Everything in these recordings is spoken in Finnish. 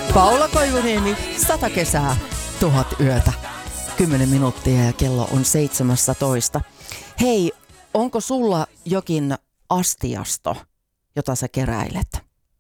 Paula Koivuniemi, 100 kesää, 1000 yötä. 10 minuuttia ja kello on 17. Hei, onko sulla jokin astiasto, jota sä keräilet?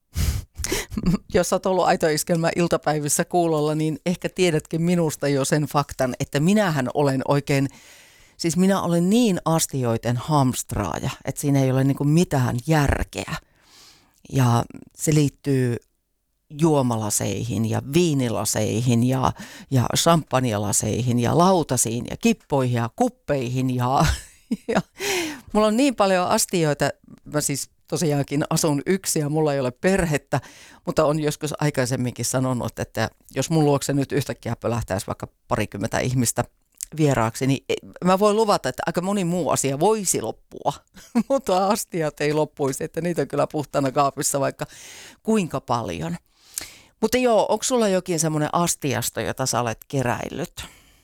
Jos sä oot ollut Aito Iskelmä iltapäivissä kuulolla, niin ehkä tiedätkin minusta jo sen faktan, että minähän olen oikein, siis minä olen niin astioiden hamstraaja, että siinä ei ole niinku mitään järkeä. Ja se liittyy juomalaseihin ja viinilaseihin ja champagnelaseihin ja lautasiin ja kippoihin ja kuppeihin ja mulla on niin paljon astioita, mä siis tosiaankin asun yksin ja mulla ei ole perhettä, mutta on joskus aikaisemminkin sanonut, että jos mun luokse nyt yhtäkkiä pölähtäisi vaikka 20 ihmistä vieraaksi, niin mä voin luvata, että aika moni muu asia voisi loppua, mutta astiat ei loppuisi, että niitä on kyllä puhtaana kaapissa vaikka kuinka paljon. Mutta joo, onko sulla jokin semmoinen astiasto, jota sä olet keräillyt?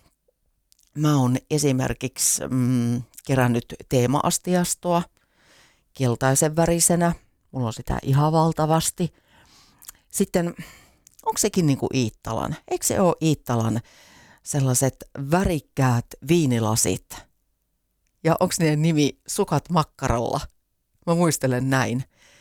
Mä oon esimerkiksi kerännyt teema-astiastoa keltaisen värisenä. Mulla on sitä ihan valtavasti. Sitten, onko sekin niin kuin Iittalan? Eikö se ole Iittalan sellaiset värikkäät viinilasit? Ja onko niiden nimi Sukat makkaralla? Mä muistelen näin.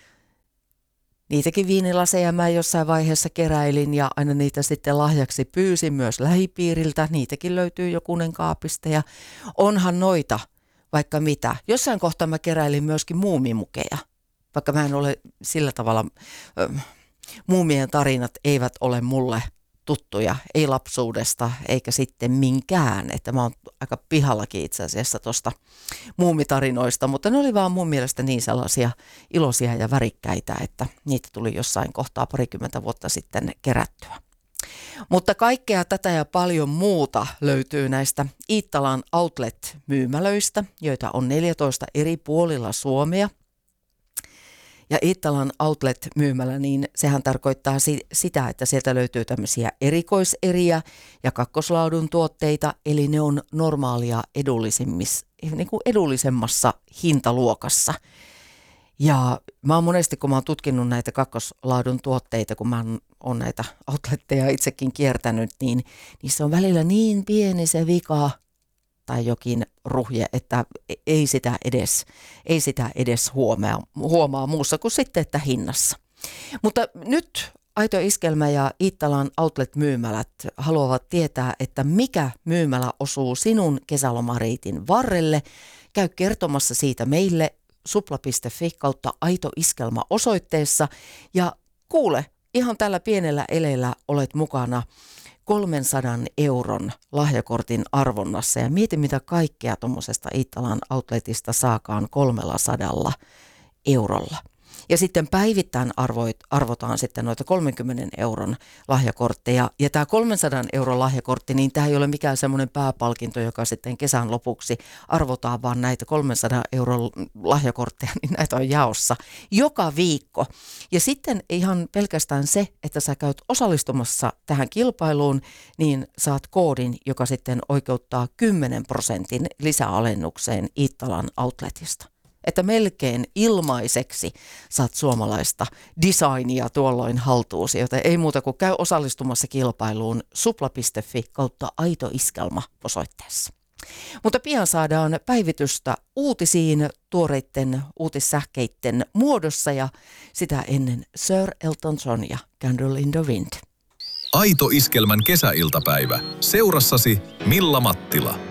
Niitäkin viinilaseja mä jossain vaiheessa keräilin ja aina niitä sitten lahjaksi pyysin myös lähipiiriltä. Niitäkin löytyy jokunen kaapista ja onhan noita vaikka mitä. Jossain kohtaa mä keräilin myöskin muumimukeja, vaikka mä en ole sillä tavalla, muumien tarinat eivät ole mulle tuttuja, ei lapsuudesta eikä sitten minkään, että mä oon aika pihallakin itse asiassa tuosta muumitarinoista, mutta ne oli vaan mun mielestä niin sellaisia iloisia ja värikkäitä, että niitä tuli jossain kohtaa 20 vuotta sitten kerättyä. Mutta kaikkea tätä ja paljon muuta löytyy näistä Iittalan outlet-myymälöistä, joita on 14 eri puolilla Suomea. Ja Iittalan outlet-myymälä, niin sehän tarkoittaa sitä, että sieltä löytyy tämmöisiä erikoiseriä ja kakkoslaadun tuotteita, eli ne on normaalia niin kuin edullisemmassa hintaluokassa. Ja mä oon monesti, kun mä oon tutkinut näitä kakkoslaadun tuotteita, kun mä oon näitä outletteja itsekin kiertänyt, niin niissä on välillä niin pieni se vika tai jokin ruhje, että ei sitä edes huomaa muussa kuin sitten, että hinnassa. Mutta nyt Aito Iskelmä ja Iittalan outlet-myymälät haluavat tietää, että mikä myymälä osuu sinun kesälomareitin varrelle. Käy kertomassa siitä meille supla.fi kautta Aito Iskelmä osoitteessa ja kuule, ihan tällä pienellä eleellä olet mukana 300 euron lahjakortin arvonnassa ja mieti mitä kaikkea tuommoisesta Iittalan outletista saakaan 300 eurolla. Ja sitten päivittäin arvotaan sitten noita 30 euron lahjakortteja. Ja tämä 300 euron lahjakortti, niin tämä ei ole mikään semmoinen pääpalkinto, joka sitten kesän lopuksi arvotaan, vaan näitä 300 euron lahjakortteja, niin näitä on jaossa joka viikko. Ja sitten ihan pelkästään se, että sä käyt osallistumassa tähän kilpailuun, niin saat koodin, joka sitten oikeuttaa 10% lisäalennukseen Iittalan outletista. Että melkein ilmaiseksi saat suomalaista designia tuolloin haltuusi, joten ei muuta kuin käy osallistumassa kilpailuun supla.fi kautta Aito Iskelmä osoitteessa. Mutta pian saadaan päivitystä uutisiin tuoreitten uutissähkeitten muodossa ja sitä ennen Sir Elton John ja Candle in the Wind. Aito Iskelmän kesäiltapäivä. Seurassasi Milla Mattila.